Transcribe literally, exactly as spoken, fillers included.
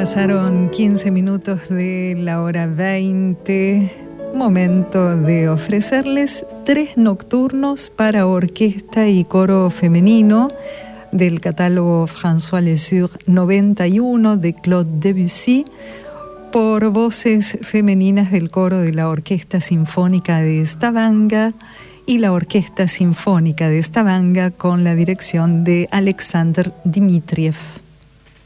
Pasaron quince minutos de la hora veinte, momento de ofrecerles tres nocturnos para orquesta y coro femenino del catálogo François Lesueur noventa y uno de Claude Debussy, por voces femeninas del coro de la Orquesta Sinfónica de Stavanger y la Orquesta Sinfónica de Stavanger con la dirección de Alexander Dmitriev.